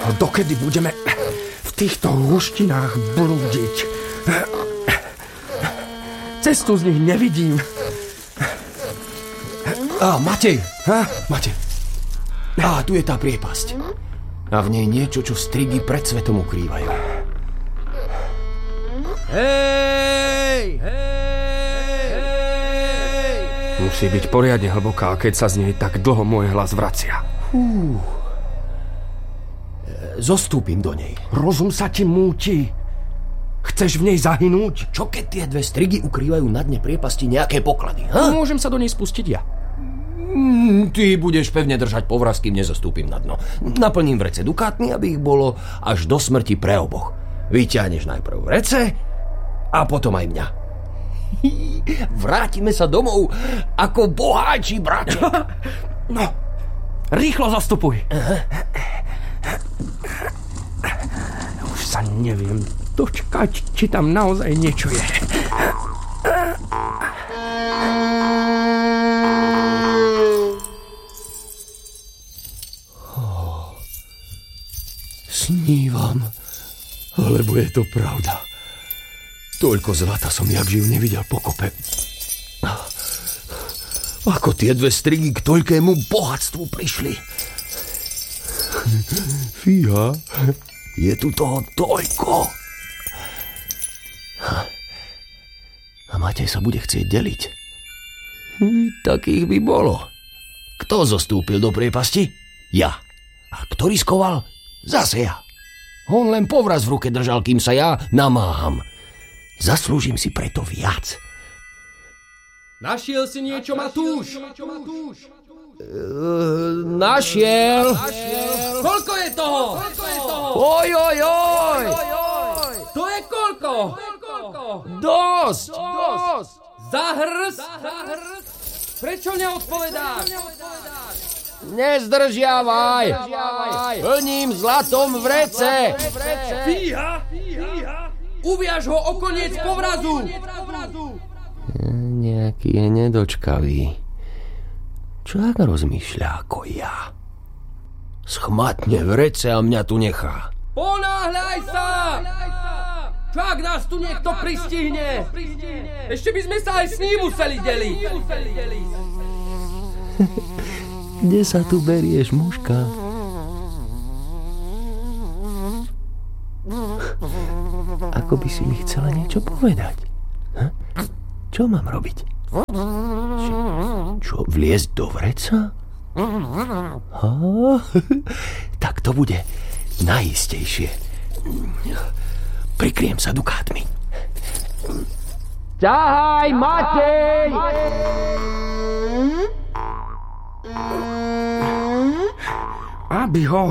Dokedy budeme v týchto húštinách blúdiť? Cestu z nich nevidím. Matej! Matej. Tu je tá priepasť. A v nej niečo, čo strigy pred svetom ukrývajú. Hej! Musí byť poriadne hlboká, keď sa z nej tak dlho môj hlas vracia. Zostúpim do nej. Rozum sa ti múti. Chceš v nej zahynúť? Čo keď tie dve strigy ukrývajú na dne priepasti nejaké poklady? Môžem sa do nej spustiť ja. Ty budeš pevne držať povraz, kým nezostúpim na dno. Naplním vrece dukátmi, aby ich bolo až do smrti pre oboch. Vyťahneš najprv vrece a potom aj mňa. Vrátime sa domov ako boháči, brače. No, rýchlo zastupuj. Už sa neviem dočkať, či tam naozaj niečo je. Snívam, alebo je to pravda. Toľko zlata som jak živ nevidel pokope. Ako tie dve strigy k toľkému bohatstvu prišli. Fíha, je tu toho toľko. A Matej sa bude chcieť deliť. Takých by bolo. Kto zostúpil do priepasti? Ja. A kto riskoval? Zase ja. On len povraz v ruke držal, kým sa ja namáham. Zaslúžim si preto viac. Našiel si niečo, Matúš? Našiel. Koľko je toho? Oj. To je koľko? Dosť. Zahrz. Prečo neodpovedáš? Nezdržiavaj. Plním zlatom vrece. Fíha. Uviaž ho o koniec povrazu. Nejaký je nedočkavý. Čo ak rozmýšľa ako ja? Schmatne vrece a mňa tu nechá. Ponáhľaj sa! Čo ak nás tu niekto pristihne? Ešte by sme sa aj s ním museli deliť. Kde sa tu berieš, mužka? Ako by si mi chcela niečo povedať? Čo mám robiť? Čo, vliezť do vreca? Tak to bude najistejšie. Prikryjem sa dukátmi. Ťahaj, Matej! Aby ho...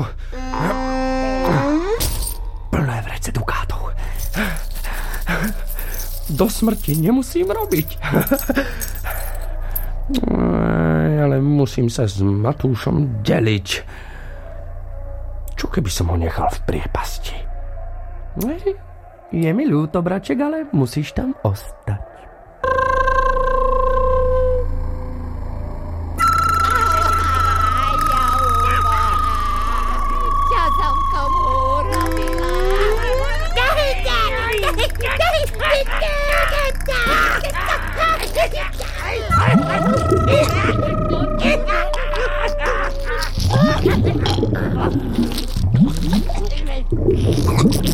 Plné vrece dukátov. Do smrti nemusím robiť. Ale musím sa s Matúšom deliť. Čo keby som ho nechal v priepasti? Je mi ľúto, braček, ale musíš tam ostať.